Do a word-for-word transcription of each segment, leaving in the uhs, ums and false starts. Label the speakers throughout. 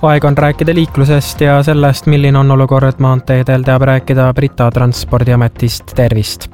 Speaker 1: Aeg on rääkida liiklusest ja sellest, milline on olukord maanteedel, teab rääkida Brita Transpordiametist. Tervist!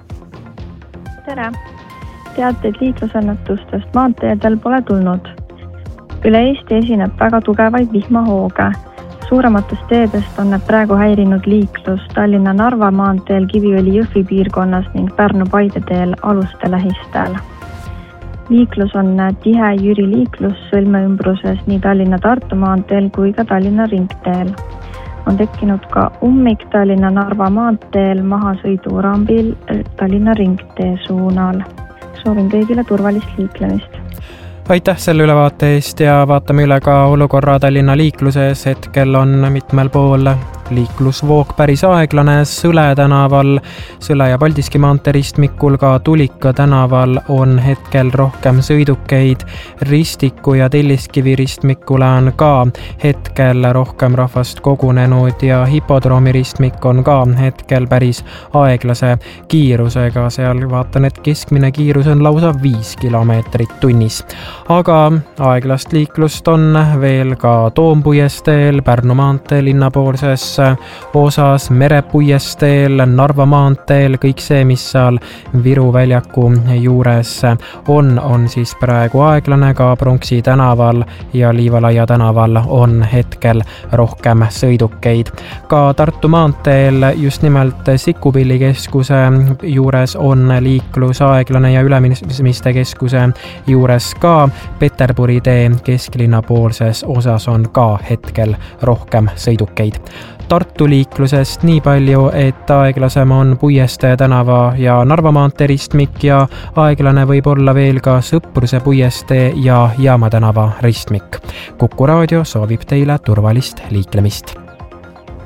Speaker 2: Tere! Teateid liiklusõnnetustest maanteedel pole tulnud. Üle Eesti esineb väga tugevaid vihmahooge. Suurematest teedest on need praegu häirinud liiklus Tallinna-Narva maanteel Kiviõli-Jõhvi piirkonnas ning Pärnu-Paide teel Aluste lähistel. Liiklus on tihe Jüri liiklus Sõlme ümbruses nii Tallinna-Tartu maanteel kui ka Tallinna ringteel. On tekkinud ka ummik Tallinna-Narva maanteel mahasõidurambil Tallinna ringtee suunal. Soovin kõigile turvalist liiklemist.
Speaker 1: Aitäh selle ülevaate eest ja vaatame üle ka olukorra Tallinna liikluses. Hetkel on mitmel pool liiklusvoog päris aeglane. Sõle tänaval, Sõle ja Paldiski maantee ristmikul, ka Tulika tänaval on hetkel rohkem sõidukeid. Ristiku ja Telliskivi ristmikule on ka hetkel rohkem rahvast kogunenud ja Hipodroomi ristmik on ka hetkel päris aeglase kiirusega. Seal vaatan, et keskmine kiirus on lausa viis kilomeetrit tunnis. Aga aeglast liiklust on veel ka Toompuiesteel, Pärnu maantee linnapoolses osas, Merepuiesteel, Narva maanteel, kõik see, mis seal Viru väljaku juures on, on siis praegu aeglane. Ka Pronksi tänaval ja Liivalaia tänaval on hetkel rohkem sõidukeid. Ka Tartu maanteel just nimelt Sikupilli keskuse juures on liiklus aeglane ja Ülemiste keskuse juures ka. Peterburi tee kesklinna poolses osas on ka hetkel rohkem sõidukeid. Tartu liiklusest nii palju, et aeglasem on Puiestee tänava ja Narva maantee ristmik ja aeglane võib olla veel ka Sõpruse, Puiestee ja Jaama tänava ristmik. Kuku raadio soovib teile turvalist liiklemist.